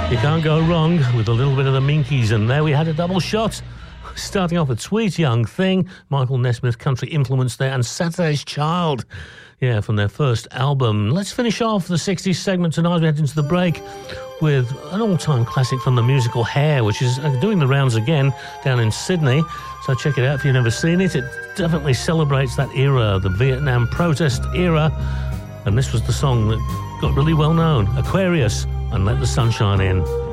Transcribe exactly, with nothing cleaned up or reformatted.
You can't go wrong with a little bit of the Minkies, and there we had a double shot. Starting off with Sweet Young Thing, Michael Nesmith country influence there, and Saturday's Child, yeah, from their first album. Let's finish off the sixties segment tonight as we head into the break with an all-time classic from the musical Hair, which is doing the rounds again down in Sydney. So check it out if you've never seen it. It definitely celebrates that era, the Vietnam protest era. And this was the song that got really well known, Aquarius and Let the Sunshine In.